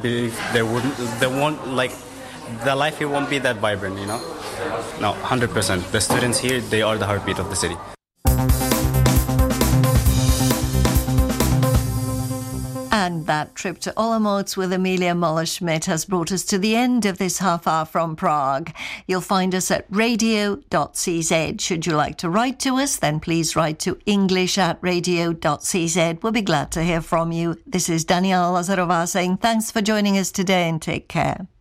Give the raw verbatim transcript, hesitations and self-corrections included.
believe there wouldn't, there won't, like, the life here won't be that vibrant, you know? No, one hundred percent. The students here, they are the heartbeat of the city. And that trip to Olomouc with Amelia Muller-Schmidt has brought us to the end of this half hour from Prague. You'll find us at radio dot c z. Should you like to write to us, then please write to english at radio dot c z. We'll be glad to hear from you. This is Daniela Lazarova saying thanks for joining us today and take care.